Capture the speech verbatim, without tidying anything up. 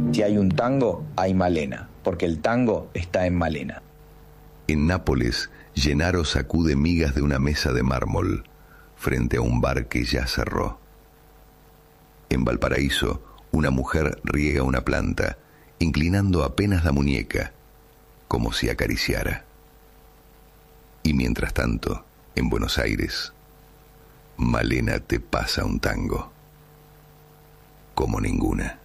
Si hay un tango, hay Malena, porque el tango está en Malena. En Nápoles, Gennaro sacude migas de una mesa de mármol frente a un bar que ya cerró. En Valparaíso, una mujer riega una planta, inclinando apenas la muñeca, como si acariciara. Y mientras tanto, en Buenos Aires, Malena te pasa un tango como ninguna.